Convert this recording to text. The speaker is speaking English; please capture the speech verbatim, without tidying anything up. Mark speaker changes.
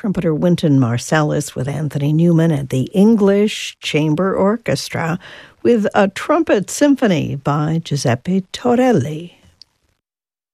Speaker 1: Trumpeter Wynton Marsalis with Anthony Newman and the English Chamber Orchestra with a Trumpet Symphony by Giuseppe Torelli.